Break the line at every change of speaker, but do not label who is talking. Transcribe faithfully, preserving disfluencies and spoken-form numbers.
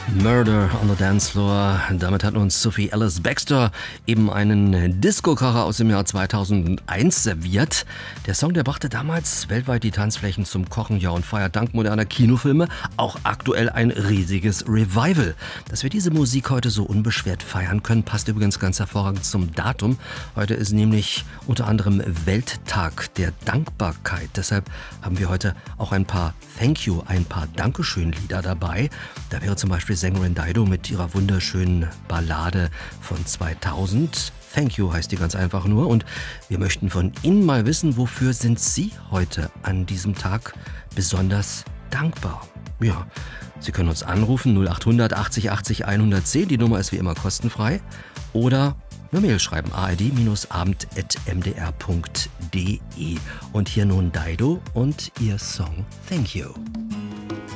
Murder on the Dance Floor. Damit hat uns Sophie Ellis Bextor eben einen Disco-Kracher aus dem Jahr zweitausendeins serviert. Der Song, der brachte damals weltweit die Tanzflächen zum Kochen, ja, und feiert dank moderner Kinofilme auch aktuell ein riesiges Revival. Dass wir diese Musik heute so unbeschwert feiern können, passt übrigens ganz hervorragend zum Datum. Heute ist nämlich unter anderem Welttag der Dankbarkeit. Deshalb haben wir heute auch ein paar Thank You, ein paar Dankeschön-Lieder dabei. Da wäre zum Beispiel Sängerin Dido mit ihrer wunderschönen Ballade von zweitausend. Thank You heißt die ganz einfach nur. Und wir möchten von Ihnen mal wissen, wofür sind Sie heute an diesem Tag besonders dankbar? Ja, Sie können uns anrufen null achthundert achtzig achtzig hundertzehn. Die Nummer ist wie immer kostenfrei. Oder eine Mail schreiben, a r d abend at m d r punkt d e. Und hier nun Dido und ihr Song Thank You.